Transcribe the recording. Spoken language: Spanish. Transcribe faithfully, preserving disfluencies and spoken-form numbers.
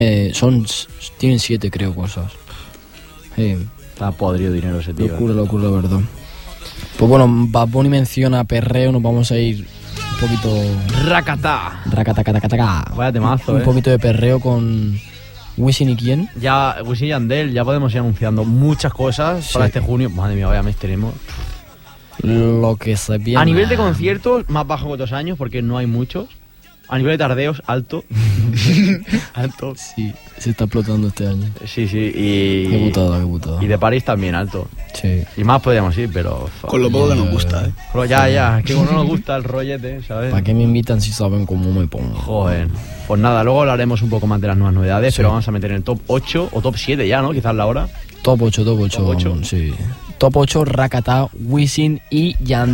Eh, son, tienen siete, creo, cosas. Sí. Está podrido dinero ese tío. Locura, locura, la verdad. Pues bueno, Bad Bunny menciona perreo, nos vamos a ir un poquito... ¡Racatá! Racatacatacataca. Vaya temazo, Un eh. poquito de perreo con Wisin y quién. Ya, Wisin y Yandel, ya podemos ir anunciando muchas cosas Sí. para este junio. Madre mía, vaya mes tenemos. Lo que se viene. A nivel de conciertos, más bajo que otros años, porque no hay muchos. A nivel de tardeos, alto. Alto. Sí, se está explotando este año. Sí, sí, y... Qué putada, qué putada. Y de París también, alto. Sí. Y más podríamos ir, pero... Con lo poco que nos gusta, ¿eh? Pero ya, ya, es que como no nos gusta el rollete, ¿sabes? ¿Para qué me invitan si saben cómo me pongo? Joder. Pues nada, luego hablaremos un poco más de las nuevas novedades, Sí. pero vamos a meter en el top ocho o top siete ya, ¿no? Quizás la hora. Top ocho, top ocho. Top ocho. Sí. Top ocho, Rakata, Wisin y Yandel.